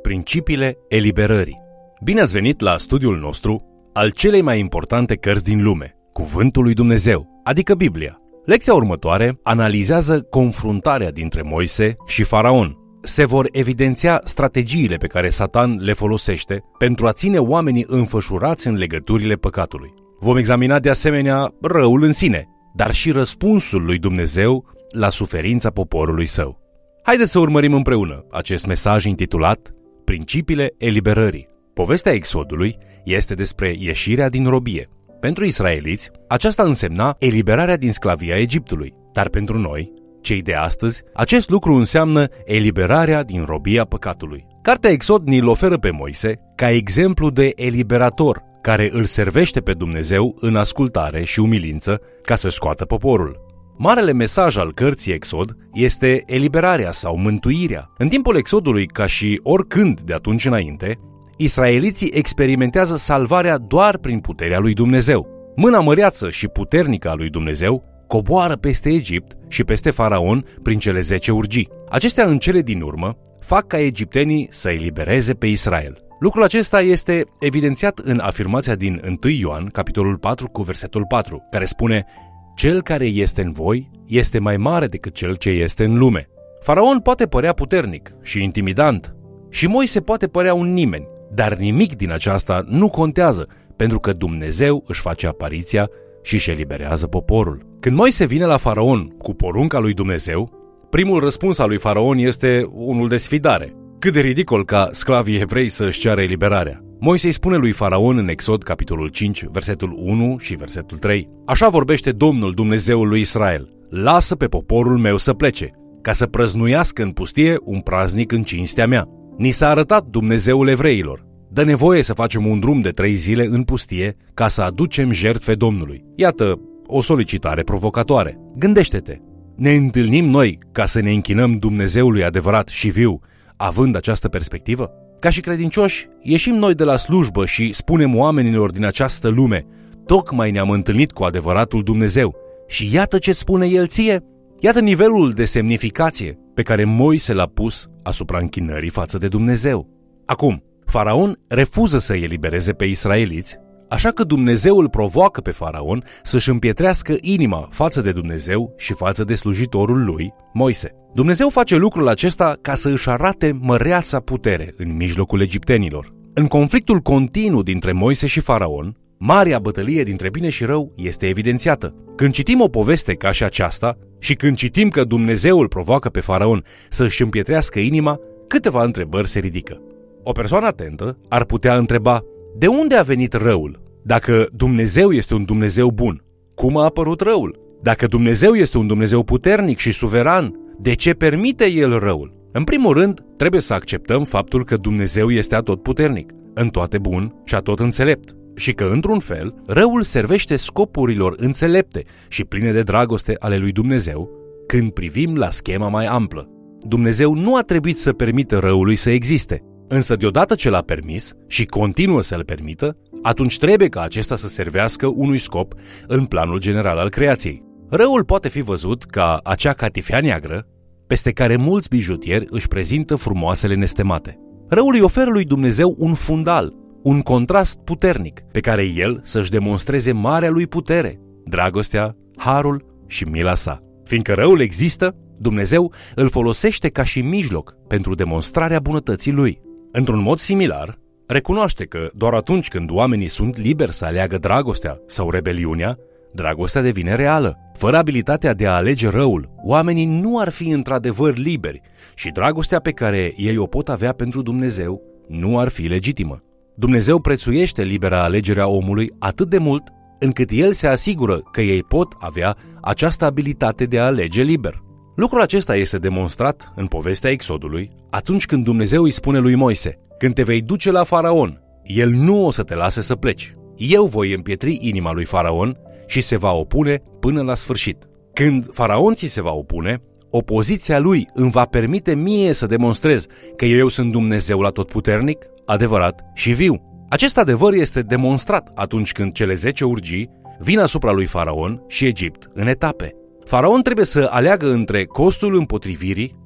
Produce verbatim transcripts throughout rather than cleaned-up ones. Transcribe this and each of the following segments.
Principiile eliberării. Bine ați venit la studiul nostru al celei mai importante cărți din lume, Cuvântul lui Dumnezeu, adică Biblia. Lecția următoare analizează confruntarea dintre Moise și Faraon. Se vor evidenția strategiile pe care Satan le folosește pentru a ține oamenii înfășurați în legăturile păcatului. Vom examina de asemenea răul în sine, dar și răspunsul lui Dumnezeu la suferința poporului său. Haideți să urmărim împreună acest mesaj intitulat Principiile eliberării. Povestea Exodului este despre ieșirea din robie. Pentru israeliți, aceasta însemna eliberarea din sclavia Egiptului, dar pentru noi, cei de astăzi, acest lucru înseamnă eliberarea din robia păcatului. Cartea Exod ni-l oferă pe Moise ca exemplu de eliberator care îl servește pe Dumnezeu în ascultare și umilință ca să scoată poporul. Marele mesaj al cărții Exod este eliberarea sau mântuirea. În timpul Exodului, ca și oricând de atunci înainte, israeliții experimentează salvarea doar prin puterea lui Dumnezeu. Mâna măreață și puternică a lui Dumnezeu coboară peste Egipt și peste Faraon prin cele zece urgii. Acestea în cele din urmă fac ca egiptenii să elibereze pe Israel. Lucrul acesta este evidențiat în afirmația din întâi Ioan, capitolul patru, cu versetul patru, care spune: Cel care este în voi este mai mare decât cel ce este în lume. Faraon poate părea puternic și intimidant și Moise poate părea un nimeni, dar nimic din aceasta nu contează, pentru că Dumnezeu își face apariția și își eliberează poporul. Când Moise vine la Faraon cu porunca lui Dumnezeu, primul răspuns al lui Faraon este unul de sfidare. Cât de ridicol ca sclavii evrei să își ceară eliberarea. Moise îi spune lui Faraon în Exod, capitolul cinci, versetul unu și versetul trei: Așa vorbește Domnul, Dumnezeul lui Israel: Lasă pe poporul meu să plece, ca să prăznuiască în pustie un praznic în cinstea mea. Ni s-a arătat Dumnezeul evreilor. Dă nevoie să facem un drum de trei zile în pustie ca să aducem jertfe Domnului. Iată o solicitare provocatoare. Gândește-te, ne întâlnim noi ca să ne închinăm Dumnezeului adevărat și viu, având această perspectivă? Ca și credincioși, ieșim noi de la slujbă și spunem oamenilor din această lume: tocmai ne-am întâlnit cu adevăratul Dumnezeu și iată ce-ți spune El ție. Iată nivelul de semnificație pe care Moise l-a pus asupra închinării față de Dumnezeu. Acum, Faraon refuză să-i elibereze pe israeliți, așa că Dumnezeu îl provoacă pe Faraon să-și împietrească inima față de Dumnezeu și față de slujitorul lui, Moise. Dumnezeu face lucrul acesta ca să își arate măreața putere în mijlocul egiptenilor. În conflictul continuu dintre Moise și Faraon, marea bătălie dintre bine și rău este evidențiată. Când citim o poveste ca și aceasta și când citim că Dumnezeu îl provoacă pe Faraon să-și împietrească inima, câteva întrebări se ridică. O persoană atentă ar putea întreba: de unde a venit răul? Dacă Dumnezeu este un Dumnezeu bun, cum a apărut răul? Dacă Dumnezeu este un Dumnezeu puternic și suveran, de ce permite El răul? În primul rând, trebuie să acceptăm faptul că Dumnezeu este atotputernic, în toate bun și atot înțelept, și că, într-un fel, răul servește scopurilor înțelepte și pline de dragoste ale lui Dumnezeu când privim la schema mai amplă. Dumnezeu nu a trebuit să permită răului să existe, însă deodată ce l-a permis și continuă să-l permită, atunci trebuie ca acesta să servească unui scop în planul general al creației. Răul poate fi văzut ca acea catifea neagră peste care mulți bijutieri își prezintă frumoasele nestemate. Răul îi oferă lui Dumnezeu un fundal, un contrast puternic pe care El să-și demonstreze marea lui putere, dragostea, harul și mila sa. Fiindcă răul există, Dumnezeu îl folosește ca și mijloc pentru demonstrarea bunătății lui. Într-un mod similar, recunoaște că doar atunci când oamenii sunt liberi să aleagă dragostea sau rebeliunea, dragostea devine reală. Fără abilitatea de a alege răul, oamenii nu ar fi într-adevăr liberi și dragostea pe care ei o pot avea pentru Dumnezeu nu ar fi legitimă. Dumnezeu prețuiește libera alegere a omului atât de mult încât El se asigură că ei pot avea această abilitate de a alege liber. Lucrul acesta este demonstrat în povestea Exodului atunci când Dumnezeu îi spune lui Moise: când te vei duce la Faraon, el nu o să te lase să pleci. Eu voi împietri inima lui Faraon și se va opune până la sfârșit. Când Faraon ți se va opune, opoziția lui îmi va permite mie să demonstrez că eu sunt Dumnezeul atotputernic, adevărat și viu. Acest adevăr este demonstrat atunci când cele zece urgii vin asupra lui Faraon și Egipt în etape. Faraon trebuie să aleagă între costul împotrivirii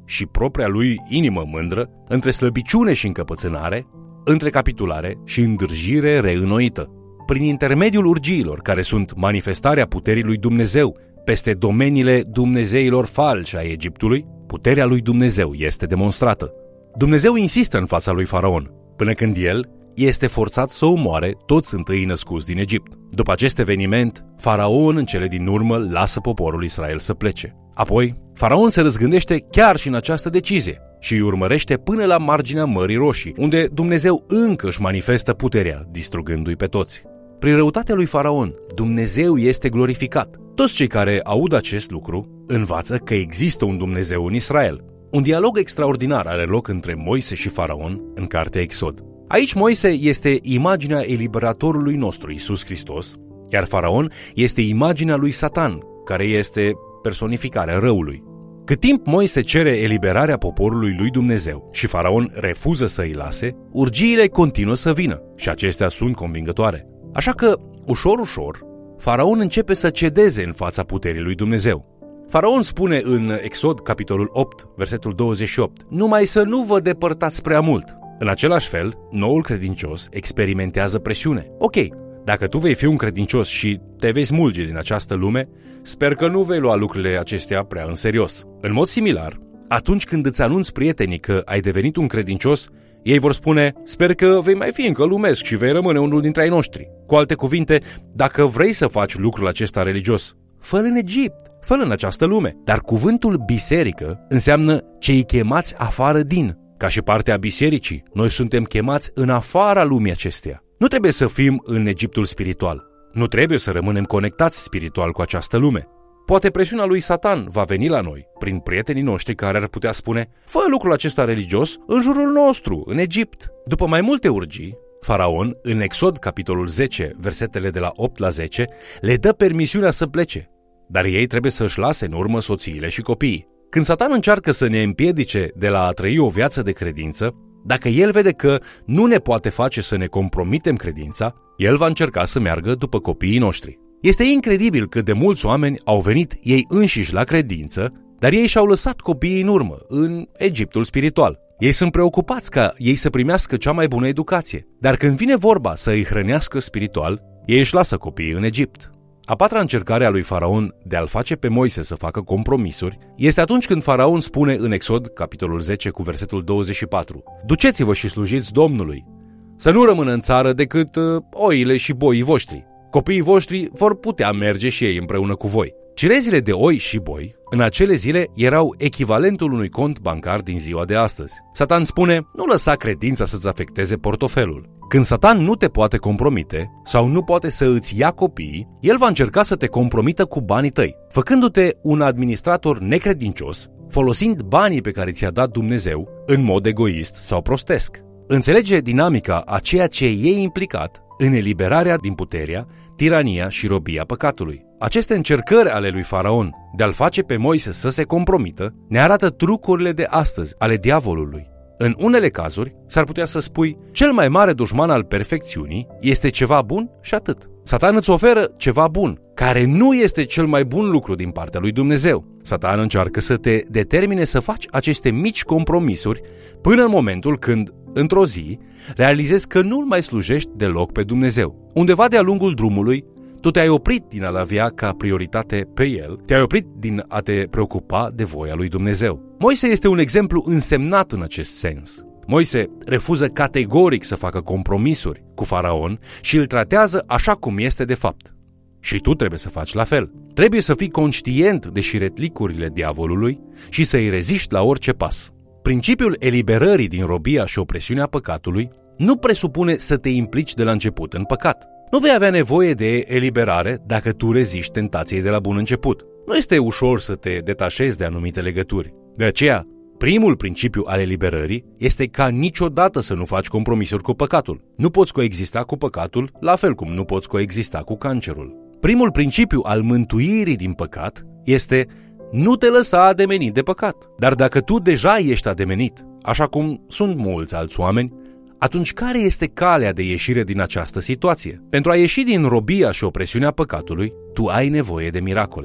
și propria lui inimă mândră, între slăbiciune și încăpățânare, între capitulare și îndârjire reînnoită. Prin intermediul urgiilor, care sunt manifestarea puterii lui Dumnezeu peste domeniile dumnezeilor falși ai Egiptului, puterea lui Dumnezeu este demonstrată. Dumnezeu insistă în fața lui Faraon, până când el este forțat să omoare toți întâi născuți din Egipt. După acest eveniment, Faraon în cele din urmă lasă poporul Israel să plece. Apoi, Faraon se răzgândește chiar și în această decizie și îi urmărește până la marginea Mării Roșii, unde Dumnezeu încă își manifestă puterea, distrugându-i pe toți. Prin răutatea lui Faraon, Dumnezeu este glorificat. Toți cei care aud acest lucru învață că există un Dumnezeu în Israel. Un dialog extraordinar are loc între Moise și Faraon în cartea Exod. Aici Moise este imaginea eliberatorului nostru, Iisus Hristos, iar Faraon este imaginea lui Satan, care este personificarea răului. Cât timp Moise cere eliberarea poporului lui Dumnezeu și Faraon refuză să îi lase, urgiile continuă să vină și acestea sunt convingătoare. Așa că, ușor, ușor, Faraon începe să cedeze în fața puterii lui Dumnezeu. Faraon spune în Exod, capitolul opt, versetul douăzeci și opt, numai să nu vă depărtați prea mult. În același fel, noul credincios experimentează presiune. Ok, dacă tu vei fi un credincios și te vei smulge din această lume, sper că nu vei lua lucrurile acestea prea în serios. În mod similar, atunci când îți anunți prietenii că ai devenit un credincios, ei vor spune, sper că vei mai fi încă lumesc și vei rămâne unul dintre ai noștri. Cu alte cuvinte, dacă vrei să faci lucrul acesta religios, fă-l în Egipt, fă-l în această lume. Dar cuvântul biserică înseamnă cei chemați afară din. Ca și parte a bisericii, noi suntem chemați în afara lumii acesteia. Nu trebuie să fim în Egiptul spiritual. Nu trebuie să rămânem conectați spiritual cu această lume. Poate presiunea lui Satan va veni la noi, prin prietenii noștri care ar putea spune, fă lucrul acesta religios în jurul nostru, în Egipt. După mai multe urgii, Faraon, în Exod, capitolul zece, versetele de la opt la zece, le dă permisiunea să plece, dar ei trebuie să își lase în urmă soțiile și copiii. Când Satan încearcă să ne împiedice de la a trăi o viață de credință, dacă el vede că nu ne poate face să ne compromitem credința, el va încerca să meargă după copiii noștri. Este incredibil cât de mulți oameni au venit ei înșiși la credință, dar ei și-au lăsat copiii în urmă, în Egiptul spiritual. Ei sunt preocupați ca ei să primească cea mai bună educație, dar când vine vorba să îi hrănească spiritual, ei își lasă copiii în Egipt. A patra încercare a lui Faraon de a-l face pe Moise să facă compromisuri este atunci când Faraon spune în Exod, capitolul zece, cu versetul douăzeci și patru, duceți-vă și slujiți Domnului, să nu rămână în țară decât uh, oile și boii voștri. Copiii voștri vor putea merge și ei împreună cu voi. Cirezile de oi și boi în acele zile erau echivalentul unui cont bancar din ziua de astăzi. Satan spune, nu lăsa credința să-ți afecteze portofelul. Când Satan nu te poate compromite sau nu poate să îți ia copiii, el va încerca să te compromită cu banii tăi, făcându-te un administrator necredincios, folosind banii pe care ți-a dat Dumnezeu în mod egoist sau prostesc. Înțelege dinamica a ceea ce e implicat în eliberarea din puterea, tirania și robia păcatului. Aceste încercări ale lui Faraon de a-l face pe Moise să se compromită ne arată trucurile de astăzi ale diavolului. În unele cazuri, s-ar putea să spui, cel mai mare dușman al perfecțiunii este ceva bun și atât. Satan îți oferă ceva bun, care nu este cel mai bun lucru din partea lui Dumnezeu. Satan încearcă să te determine să faci aceste mici compromisuri până în momentul când, într-o zi, realizezi că nu-L mai slujești deloc pe Dumnezeu. Undeva de-a lungul drumului, tu te-ai oprit din a-L avea ca prioritate pe El, te-ai oprit din a te preocupa de voia lui Dumnezeu. Moise este un exemplu însemnat în acest sens. Moise refuză categoric să facă compromisuri cu Faraon și îl tratează așa cum este de fapt. Și tu trebuie să faci la fel. Trebuie să fii conștient de șiretlicurile diavolului și să-i reziști la orice pas. Principiul eliberării din robia și opresiunea păcatului nu presupune să te implici de la început în păcat. Nu vei avea nevoie de eliberare dacă tu reziști tentației de la bun început. Nu este ușor să te detașezi de anumite legături. De aceea, primul principiu al eliberării este ca niciodată să nu faci compromisuri cu păcatul. Nu poți coexista cu păcatul, la fel cum nu poți coexista cu cancerul. Primul principiu al mântuirii din păcat este nu te lăsa ademenit de păcat. Dar dacă tu deja ești ademenit, așa cum sunt mulți alți oameni, atunci care este calea de ieșire din această situație? Pentru a ieși din robia și opresiunea păcatului, tu ai nevoie de miracole.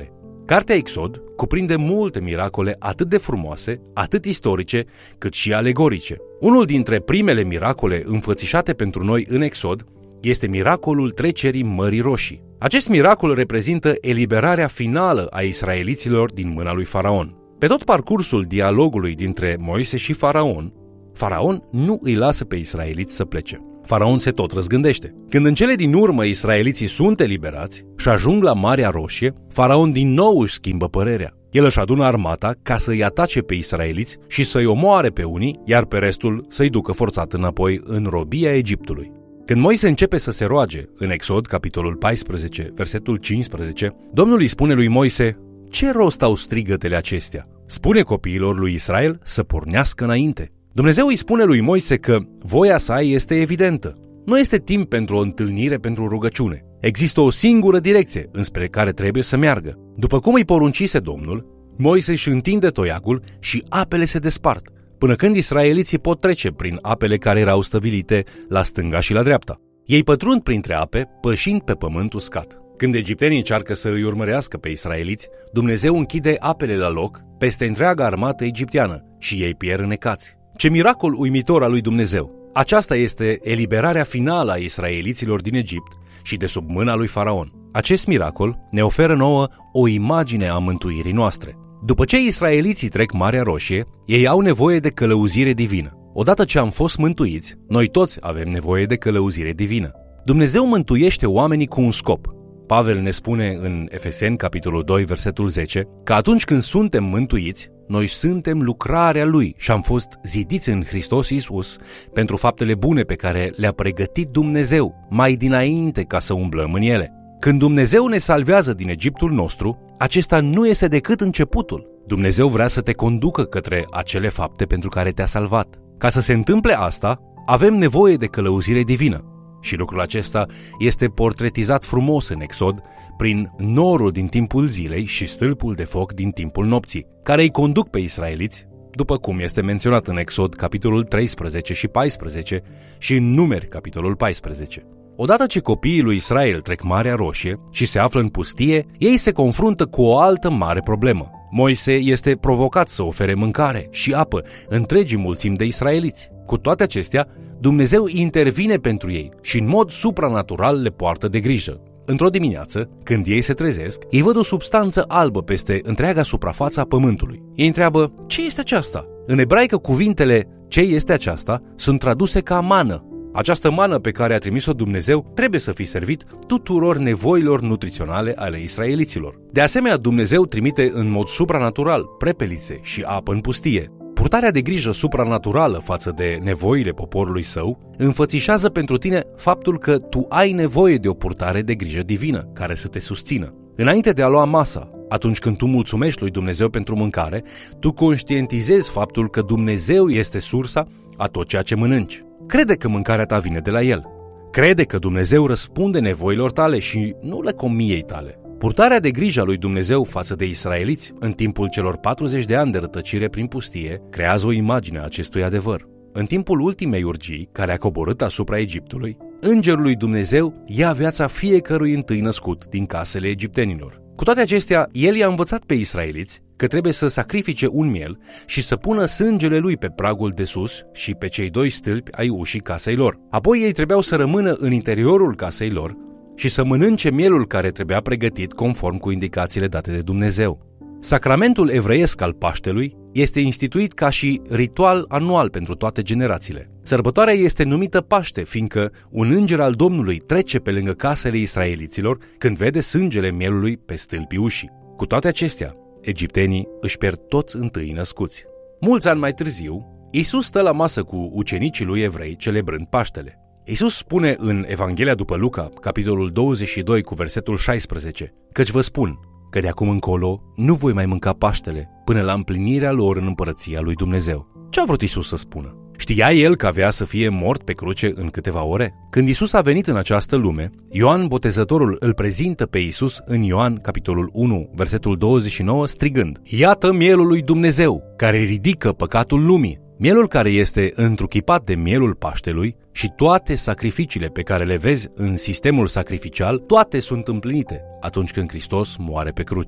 Cartea Exod cuprinde multe miracole atât de frumoase, atât istorice, cât și alegorice. Unul dintre primele miracole înfățișate pentru noi în Exod este miracolul trecerii Mării Roșii. Acest miracol reprezintă eliberarea finală a israeliților din mâna lui Faraon. Pe tot parcursul dialogului dintre Moise și Faraon, Faraon nu îi lasă pe israeliți să plece. Faraon se tot răzgândește. Când în cele din urmă israeliții sunt eliberați și ajung la Marea Roșie, Faraon din nou își schimbă părerea. El își adună armata ca să-i atace pe israeliți și să-i omoare pe unii, iar pe restul să-i ducă forțat înapoi în robia Egiptului. Când Moise începe să se roage, în Exod, capitolul paisprezece, versetul cincisprezece, Domnul îi spune lui Moise: ce rost au strigătele acestea? Spune copiilor lui Israel să pornească înainte. Dumnezeu îi spune lui Moise că voia sa este evidentă. Nu este timp pentru o întâlnire pentru rugăciune. Există o singură direcție înspre care trebuie să meargă. După cum îi poruncise Domnul, Moise își întinde toiagul și apele se despart, până când israeliții pot trece prin apele care erau stăvilite la stânga și la dreapta. Ei pătrund printre ape, pășind pe pământ uscat. Când egiptenii încearcă să îi urmărească pe israeliți, Dumnezeu închide apele la loc peste întreaga armată egipteană și ei pierd înecați. Ce miracol uimitor al lui Dumnezeu! Aceasta este eliberarea finală a israeliților din Egipt și de sub mâna lui Faraon. Acest miracol ne oferă nouă o imagine a mântuirii noastre. După ce israeliții trec Marea Roșie, ei au nevoie de călăuzire divină. Odată ce am fost mântuiți, noi toți avem nevoie de călăuzire divină. Dumnezeu mântuiește oamenii cu un scop. Pavel ne spune în Efeseni, capitolul doi, versetul zece, că atunci când suntem mântuiți, noi suntem lucrarea Lui și am fost zidiți în Hristos Iisus pentru faptele bune pe care le-a pregătit Dumnezeu mai dinainte ca să umblăm în ele. Când Dumnezeu ne salvează din Egiptul nostru, acesta nu este decât începutul. Dumnezeu vrea să te conducă către acele fapte pentru care te-a salvat. Ca să se întâmple asta, avem nevoie de călăuzire divină. Și lucrul acesta este portretizat frumos în Exod prin norul din timpul zilei și stâlpul de foc din timpul nopții, care îi conduc pe israeliți, după cum este menționat în Exod capitolul treisprezece și paisprezece și în Numeri capitolul paisprezece. Odată ce copiii lui Israel trec Marea Roșie și se află în pustie, ei se confruntă cu o altă mare problemă. Moise este provocat să ofere mâncare și apă întregii mulțimi de israeliți. Cu toate acestea, Dumnezeu intervine pentru ei și în mod supranatural le poartă de grijă. Într-o dimineață, când ei se trezesc, ei văd o substanță albă peste întreaga suprafață a pământului. Ei întreabă: ce este aceasta? În ebraică, cuvintele "ce este aceasta" sunt traduse ca mană. Această mană pe care a trimis-o Dumnezeu trebuie să fie servit tuturor nevoilor nutriționale ale israeliților. De asemenea, Dumnezeu trimite în mod supranatural prepelițe și apă în pustie. Purtarea de grijă supranaturală față de nevoile poporului său înfățișează pentru tine faptul că tu ai nevoie de o purtare de grijă divină care să te susțină. Înainte de a lua masa, atunci când tu mulțumești lui Dumnezeu pentru mâncare, tu conștientizezi faptul că Dumnezeu este sursa a tot ceea ce mănânci. Crede că mâncarea ta vine de la El. Crede că Dumnezeu răspunde nevoilor tale și nu le comiei tale. Purtarea de grijă a lui Dumnezeu față de israeliți în timpul celor patruzeci de ani de rătăcire prin pustie creează o imagine a acestui adevăr. În timpul ultimei urgii care a coborât asupra Egiptului, îngerul lui Dumnezeu ia viața fiecărui întâi născut din casele egiptenilor. Cu toate acestea, el i-a învățat pe israeliți că trebuie să sacrifice un miel și să pună sângele lui pe pragul de sus și pe cei doi stâlpi ai ușii casei lor. Apoi ei trebuiau să rămână în interiorul casei lor și să mănânce mielul care trebuia pregătit conform cu indicațiile date de Dumnezeu. Sacramentul evreiesc al Paștelui este instituit ca și ritual anual pentru toate generațiile. Sărbătoarea este numită Paște, fiindcă un înger al Domnului trece pe lângă casele israeliților când vede sângele mielului pe stâlpii ușii. Cu toate acestea, egiptenii își pierd toți întâi născuți. Mulți ani mai târziu, Iisus stă la masă cu ucenicii lui evrei celebrând Paștele. Iisus spune în Evanghelia după Luca, capitolul douăzeci și doi cu versetul șaisprezece, căci vă spun că de acum încolo nu voi mai mânca Paștele până la împlinirea lor în împărăția lui Dumnezeu. Ce a vrut Iisus să spună? Știa el că avea să fie mort pe cruce în câteva ore? Când Iisus a venit în această lume, Ioan Botezătorul îl prezintă pe Iisus în Ioan, capitolul unu, versetul douăzeci și nouă, strigând: Iată mielul lui Dumnezeu, care ridică păcatul lumii. Mielul care este întruchipat de mielul Paștelui și toate sacrificiile pe care le vezi în sistemul sacrificial, toate sunt împlinite atunci când Hristos moare pe cruce.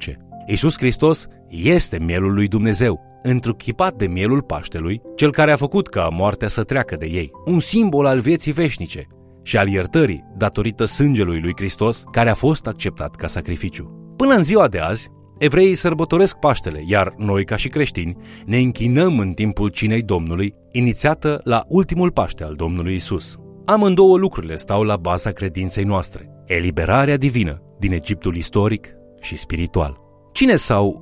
Iisus Hristos este mielul lui Dumnezeu, întruchipat de mielul Paștelui, cel care a făcut ca moartea să treacă de ei, un simbol al vieții veșnice și al iertării datorită sângelui lui Hristos, care a fost acceptat ca sacrificiu. Până în ziua de azi, evreii sărbătoresc Paștele, iar noi, ca și creștini, ne închinăm în timpul cinei Domnului, inițiată la ultimul Paște al Domnului Isus. Amândouă lucrurile stau la baza credinței noastre: eliberarea divină din Egiptul istoric și spiritual. Cine sau